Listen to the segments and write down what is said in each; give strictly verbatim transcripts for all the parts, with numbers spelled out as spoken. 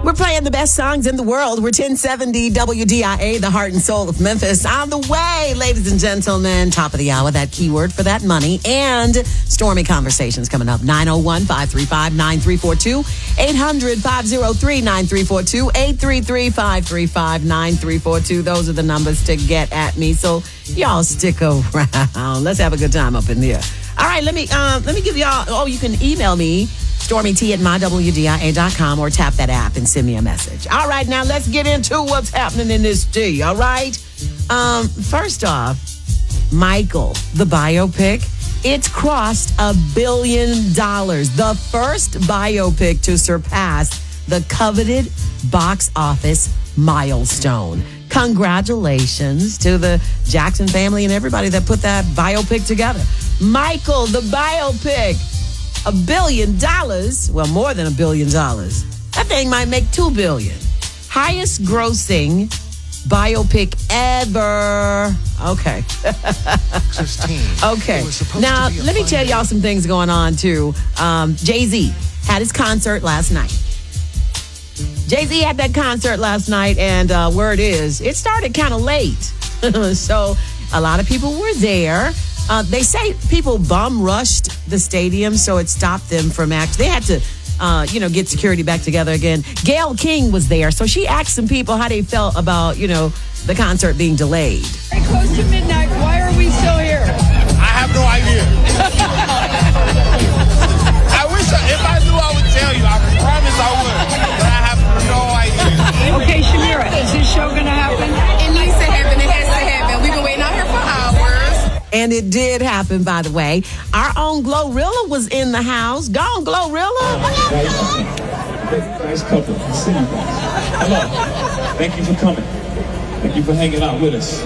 We're playing the best songs in the world. We're ten seventy W D I A, the heart and soul of Memphis. On the way, ladies and gentlemen, top of the hour, that keyword for that money. And Stormy Conversations coming up. nine oh one, five three five, nine three four two, eight hundred, five oh three, nine three four two, eight three three, five three five, nine three four two. Those are the numbers to get at me. So y'all stick around. Let's have a good time up in here. All right, let me um, let me give y'all, oh, you can email me, Stormy T at my W D I A dot com, or tap that app and send me a message. All right, now let's get into what's happening in this tea, all right? Um, first off, Michael, the biopic, it's crossed a billion dollars. The first biopic to surpass the coveted box office milestone. Congratulations to the Jackson family and everybody that put that biopic together. Michael, the biopic. A billion dollars, well, more than a billion dollars. That thing might make two billion. Highest grossing biopic ever. Okay. Christine. Okay. Now, let me tell y'all some things going on, too. Um, Jay-Z had his concert last night. Jay-Z had that concert last night, and uh, word is, it started kind of late. So, a lot of people were there. Uh, they say people bum rushed the stadium, so it stopped them from actually. They had to, uh, you know, get security back together again. Gayle King was there, so she asked some people how they felt about, you know, the concert being delayed. Very close to midnight. Why are we still here? I have no idea. I wish I, if I knew, I would tell you. I promise I would, but I have no idea. Okay, Shamira, is this show going to happen? It needs to happen. It has to happen. We've been waiting out here for hours. And it did happen, by the way. Our own Glorilla was in the house. Go on, Glorilla. Nice couple. See you guys. Hello. Thank you for coming. Thank you for hanging out with us.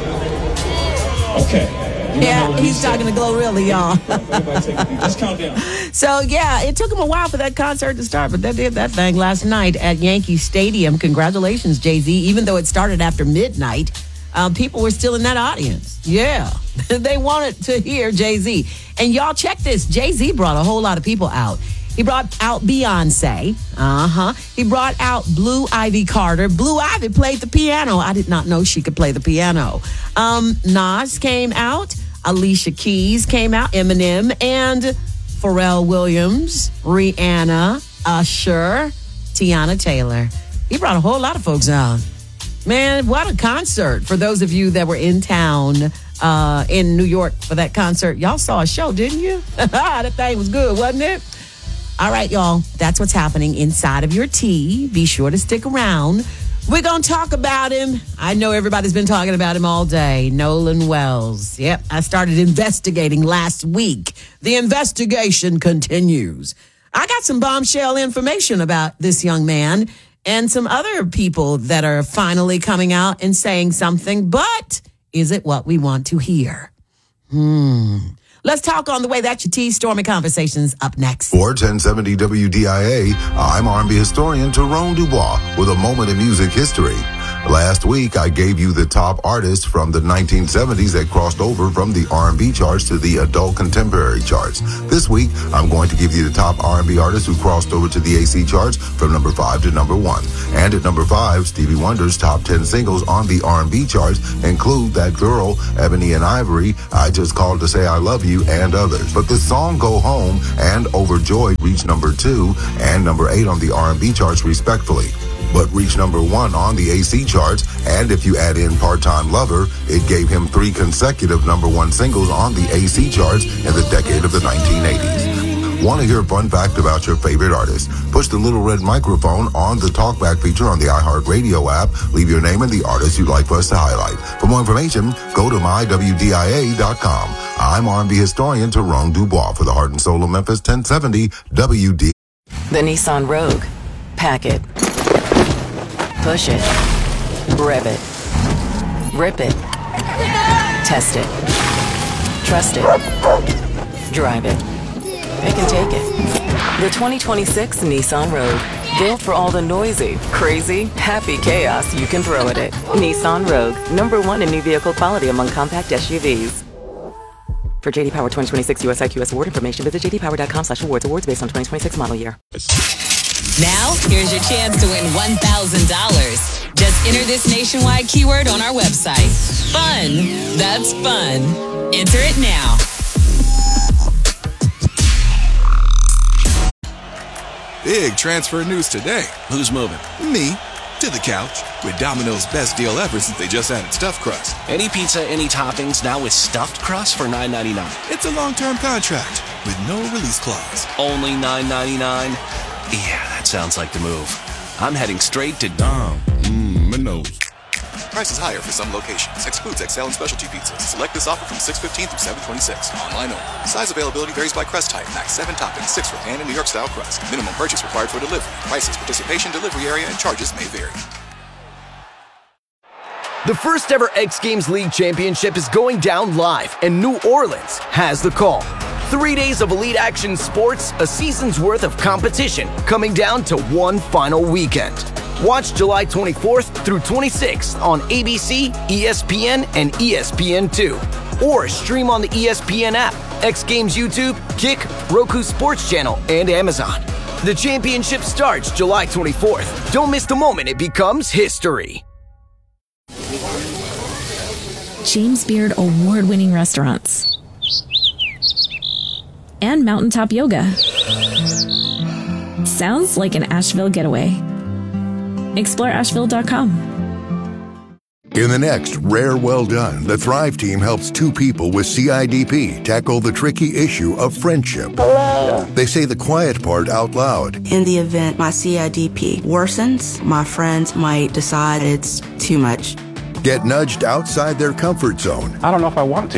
Okay. You Yeah, he's talking to Glorilla, y'all. Everybody take a deep. Let's count down. So, yeah, it took him a while for that concert to start, but they did that thing last night at Yankee Stadium. Congratulations, Jay-Z. Even though it started after midnight, uh, people were still in that audience. Yeah, they wanted to hear Jay-Z. And y'all check this. Jay-Z brought a whole lot of people out. He brought out Beyonce. Uh-huh. He brought out Blue Ivy Carter. Blue Ivy played the piano. I did not know she could play the piano. Um, Nas came out. Alicia Keys came out. Eminem and Pharrell Williams, Rihanna, Usher, Tiana Taylor. He brought a whole lot of folks out. Man, what a concert. For those of you that were in town uh, in New York for that concert, y'all saw a show, didn't you? That thing was good, wasn't it? All right, y'all, that's what's happening inside of your tea. Be sure to stick around. We're going to talk about him. I know everybody's been talking about him all day. Nolan Wells. Yep, I started investigating last week. The investigation continues. I got some bombshell information about this young man and some other people that are finally coming out and saying something. But is it what we want to hear? Hmm. Let's talk on the way. That's your tea. Stormy Conversations up next. For ten seventy W D I A, I'm R and B historian Tyrone Dubois with a moment in music history. Last week, I gave you the top artists from the nineteen seventies that crossed over from the R and B charts to the adult contemporary charts. This week, I'm going to give you the top R and B artists who crossed over to the A C charts from number five to number one. And at number five, Stevie Wonder's top ten singles on the R and B charts include That Girl, Ebony and Ivory, I Just Called to Say I Love You, and others. But the song Go Home and Overjoyed reached number two and number eight on the R and B charts respectively, but reached number one on the A C charts, and if you add in Part-Time Lover, it gave him three consecutive number one singles on the A C charts in the decade of the nineteen eighties. Want to hear a fun fact about your favorite artist? Push the little red microphone on the Talkback feature on the iHeartRadio app. Leave your name and the artist you'd like for us to highlight. For more information, go to my W D I A dot com. I'm R and B historian Tyrone Dubois for the Heart and Soul of Memphis, ten seventy W D. The Nissan Rogue. Pack it. Push it. Rev it. Rip it. Test it. Trust it. Drive it. Pick and take it. The twenty twenty-six Nissan Rogue. Built for all the noisy, crazy, happy chaos you can throw at it. Nissan Rogue. Number one in new vehicle quality among compact S U Vs. For J D Power twenty twenty-six U S I Q S award information, visit j d power dot com slash awards. Awards based on twenty twenty-six model year. Now, here's your chance to win one thousand dollars. Just enter this nationwide keyword on our website. Fun. That's fun. Enter it now. Big transfer news today. Who's moving? Me. To the couch. With Domino's best deal ever since they just added stuffed crust. Any pizza, any toppings, now with stuffed crust for nine ninety-nine. It's a long-term contract with no release clause. Only nine ninety-nine? Yeah, that sounds like the move. I'm heading straight to Dom. Mmm, Minos. Prices higher for some locations. Excludes X L and specialty pizzas. Select this offer from six fifteen through seven twenty-six. Online only. Size availability varies by crust type. Max seven toppings, six for pan and New York style crust. Minimum purchase required for delivery. Prices, participation, delivery area, and charges may vary. The first ever X Games League Championship is going down live, and New Orleans has the call. Three days of elite action sports, a season's worth of competition, coming down to one final weekend. Watch July twenty-fourth through twenty-sixth on A B C, E S P N, and E S P N two. Or stream on the E S P N app, X Games YouTube, Kick, Roku Sports Channel, and Amazon. The championship starts July twenty-fourth. Don't miss the moment it becomes history. James Beard award-winning restaurants. And mountaintop yoga. Sounds like an Asheville getaway. Explore Asheville dot com. In the next Rare Well Done, the Thrive team helps two people with C I D P tackle the tricky issue of friendship. Hello. They say the quiet part out loud. In the event my C I D P worsens, my friends might decide it's too much. Get nudged outside their comfort zone. I don't know if I want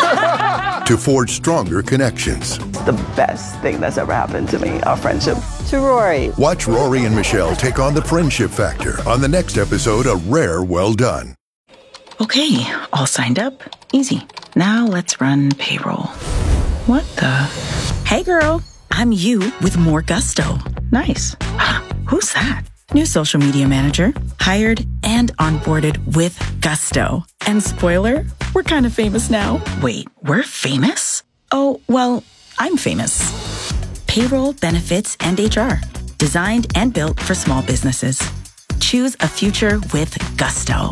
to. To forge stronger connections. The best thing that's ever happened to me, our friendship. To Rory. Watch Rory and Michelle take on the friendship factor on the next episode of Rare Well Done. Okay, all signed up. Easy. Now let's run payroll. What the? Hey girl, I'm you with more gusto. Nice. Who's that? New social media manager, hired and onboarded with gusto. And spoiler, we're kind of famous now. Wait, we're famous? Oh, well, I'm famous. Payroll, benefits, and H R. Designed and built for small businesses. Choose a future with gusto.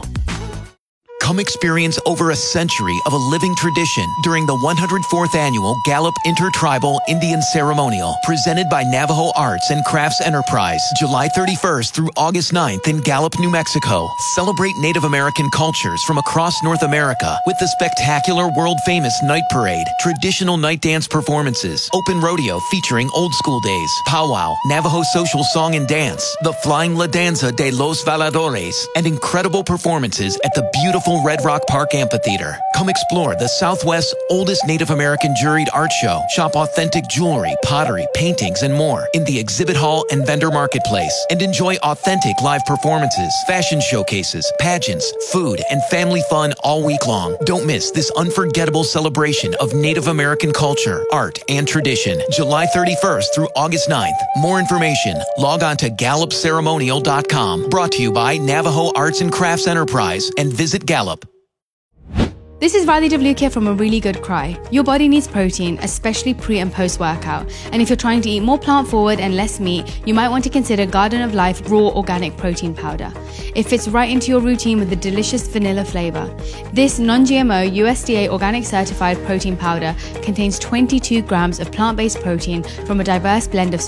Come experience over a century of a living tradition during the one hundred fourth Annual Gallup Intertribal Indian Ceremonial, presented by Navajo Arts and Crafts Enterprise, July thirty-first through August ninth in Gallup, New Mexico. Celebrate Native American cultures from across North America with the spectacular world-famous Night Parade, traditional night dance performances, open rodeo featuring old school days, powwow, Navajo social song and dance, the Flying La Danza de los Valadores, and incredible performances at the beautiful Red Rock Park Amphitheater. Come explore the Southwest's oldest Native American juried art show. Shop authentic jewelry, pottery, paintings, and more in the exhibit hall and vendor marketplace. And enjoy authentic live performances, fashion showcases, pageants, food, and family fun all week long. Don't miss this unforgettable celebration of Native American culture, art, and tradition. July thirty-first through August ninth. More information, log on to gallup ceremonial dot com. Brought to you by Navajo Arts and Crafts Enterprise and Visit Gallup. This is Radhi Devlukia from A Really Good Cry. Your body needs protein, especially pre and post workout. And if you're trying to eat more plant forward and less meat, you might want to consider Garden of Life Raw Organic Protein Powder. It fits right into your routine with a delicious vanilla flavor. This non-G M O U S D A organic certified protein powder contains twenty-two grams of plant-based protein from a diverse blend of